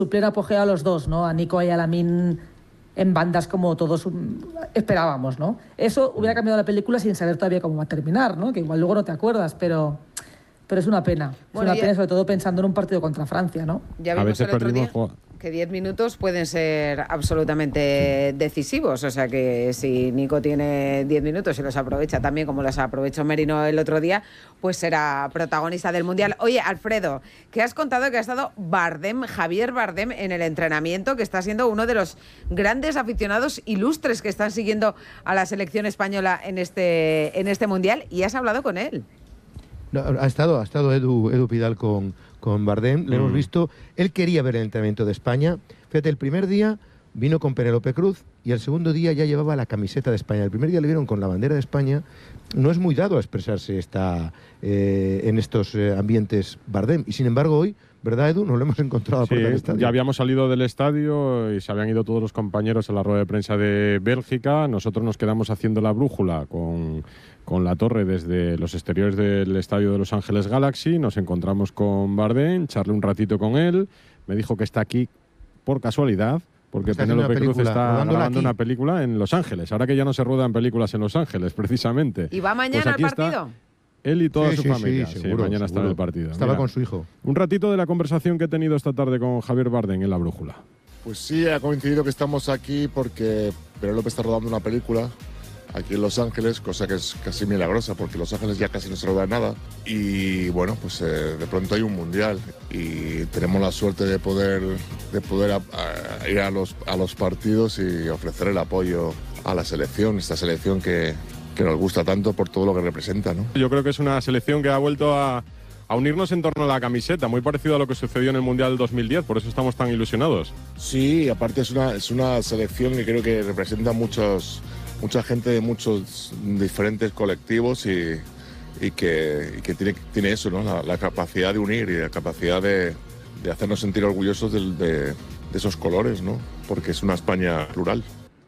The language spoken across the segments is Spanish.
su pleno apogeo a los dos, ¿no? A Nico y a Lamine en bandas como todos esperábamos, ¿no? Eso hubiera cambiado la película sin saber todavía cómo va a terminar, ¿no? Que igual luego no te acuerdas, pero es una pena. Bueno, es una pena, sobre todo pensando en un partido contra Francia, ¿no? Ya vimos el otro día que 10 minutos pueden ser absolutamente decisivos. O sea que si Nico tiene 10 minutos y los aprovecha también como los aprovechó Merino el otro día, pues será protagonista del Mundial. Oye, Alfredo, que has contado que ha estado Javier Bardem en el entrenamiento, que está siendo uno de los grandes aficionados ilustres que están siguiendo a la selección española en este Mundial, y has hablado con él. No, ha estado Edu Pidal con Bardem, le hemos visto. Él quería ver el entrenamiento de España. Fíjate, el primer día vino con Penélope Cruz y el segundo día ya llevaba la camiseta de España. El primer día le vieron con la bandera de España. No es muy dado a expresarse en estos ambientes Bardem. Y sin embargo hoy, ¿verdad, Edu? Nos lo hemos encontrado por el estadio. Ya habíamos salido del estadio y se habían ido todos los compañeros a la rueda de prensa de Bélgica. Nosotros nos quedamos haciendo la brújula con la torre desde los exteriores del estadio de Los Ángeles Galaxy. Nos encontramos con Bardem, charlé un ratito con él. Me dijo que está aquí por casualidad, porque Penélope Cruz está grabando una película en Los Ángeles. Ahora que ya no se ruedan películas en Los Ángeles, precisamente. ¿Y va mañana al partido? Él y toda su familia. Sí, seguro, mañana está en el partido. Estaba con su hijo. Un ratito de la conversación que he tenido esta tarde con Javier Bardem en La Brújula. Pues sí, ha coincidido que estamos aquí porque Penélope está rodando una película aquí en Los Ángeles, cosa que es casi milagrosa porque en Los Ángeles ya casi no se roda nada. Y bueno, pues de pronto hay un mundial y tenemos la suerte de poder ir a los partidos y ofrecer el apoyo a la selección, esta selección que nos gusta tanto por todo lo que representa, ¿no? Yo creo que es una selección que ha vuelto a unirnos en torno a la camiseta, muy parecido a lo que sucedió en el Mundial 2010, por eso estamos tan ilusionados. Sí, aparte es una selección que creo que representa mucha gente de muchos diferentes colectivos y que tiene eso, ¿no? La capacidad de unir y la capacidad de hacernos sentir orgullosos de esos colores, ¿no? Porque es una España plural.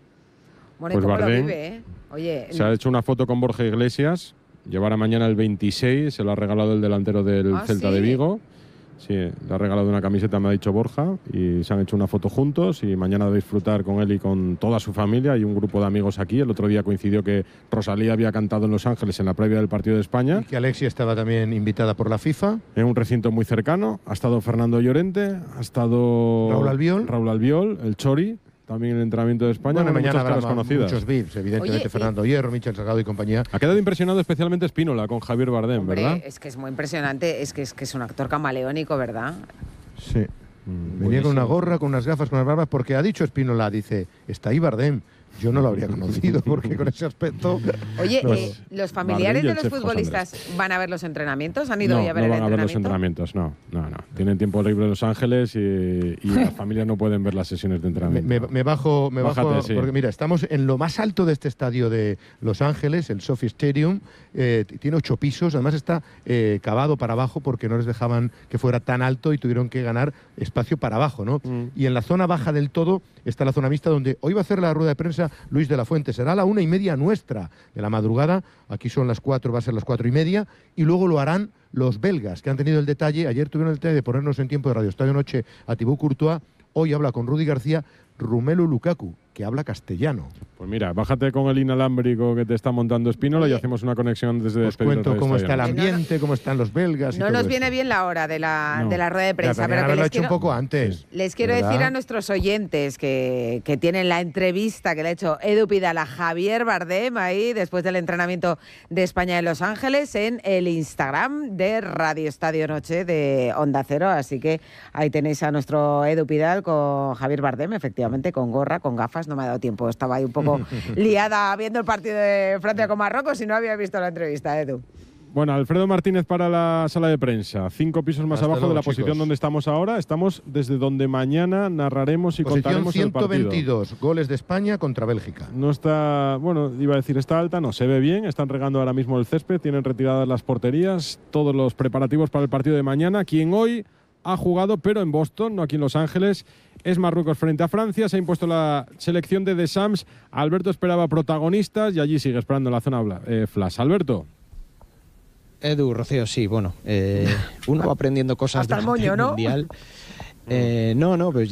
Bueno, pues Bardem, lo vive, ¿eh? Oye, se ha hecho una foto con Borja Iglesias, llevará mañana el 26, se lo ha regalado el delantero del Celta de Vigo. Sí, le ha regalado una camiseta, me ha dicho Borja, y se han hecho una foto juntos y mañana de disfrutar con él y con toda su familia y un grupo de amigos aquí. El otro día coincidió que Rosalía había cantado en Los Ángeles en la previa del partido de España. Y que Alexia estaba también invitada por la FIFA. En un recinto muy cercano. Ha estado Fernando Llorente, ha estado Raúl Albiol, el Chori, también en el entrenamiento de España. Bueno, mañana habrá muchos VIPs, evidentemente. Oye, Fernando Hierro, Michel Salgado y compañía. Ha quedado impresionado especialmente Spínola con Javier Bardem, hombre, ¿verdad? Es que es muy impresionante, es que es un actor camaleónico, ¿verdad? Sí. Venía con una gorra, con unas gafas, con unas barbas, porque ha dicho Spínola, dice, está ahí Bardem. Yo no lo habría conocido porque con ese aspecto... Oye, los familiares de los futbolistas van a ver los entrenamientos, han ido hoy a ver el entrenamiento. No van a ver los entrenamientos, no. Tienen tiempo libre en Los Ángeles y las familias no pueden ver las sesiones de entrenamiento. Me bajo, sí. Porque mira, estamos en lo más alto de este estadio de Los Ángeles, el SoFi Stadium. Tiene 8 pisos, además está cavado para abajo porque no les dejaban que fuera tan alto y tuvieron que ganar espacio para abajo, ¿no? Y en la zona baja del todo está la zona mixta donde hoy va a hacer la rueda de prensa Luis de la Fuente. Será a la 1:30 nuestra de la madrugada. Aquí son las 4, va a ser las 4:30. Y luego lo harán los belgas, que han tenido el detalle. Ayer tuvieron el detalle de ponernos en tiempo de Radio Estadio Noche a Thibaut Courtois. Hoy habla con Rudy García Romelu Lukaku, que habla castellano. Pues mira, bájate con el inalámbrico que te está montando Spínola y hacemos una conexión desde despedirnos. Os cuento cómo está el ambiente, cómo están los belgas. No nos viene bien la hora de la rueda de prensa, pero que les quiero, un poco antes. Les quiero decir a nuestros oyentes que tienen la entrevista que le ha hecho Edu Pidal a Javier Bardem ahí después del entrenamiento de España en Los Ángeles en el Instagram de Radio Estadio Noche de Onda Cero. Así que ahí tenéis a nuestro Edu Pidal con Javier Bardem, efectivamente, con gorra, con gafas. No me ha dado tiempo, estaba ahí un poco liada viendo el partido de Francia con Marruecos y no había visto la entrevista, Edu. Bueno, Alfredo Martínez para la sala de prensa. 5 pisos más abajo de la posición donde estamos ahora. Estamos desde donde mañana narraremos y contaremos el partido. Posición 122, goles de España contra Bélgica. No está, bueno, iba a decir está alta, no, se ve bien. Están regando ahora mismo el césped, tienen retiradas las porterías, todos los preparativos para el partido de mañana. Quien hoy ha jugado, pero en Boston, no aquí en Los Ángeles, es Marruecos frente a Francia. Se ha impuesto la selección de Deschamps. Alberto esperaba protagonistas y allí sigue esperando la zona flash. Alberto. Edu, Rocío, sí, bueno, uno va aprendiendo cosas hasta el moño, ¿no? Mundial. No, pues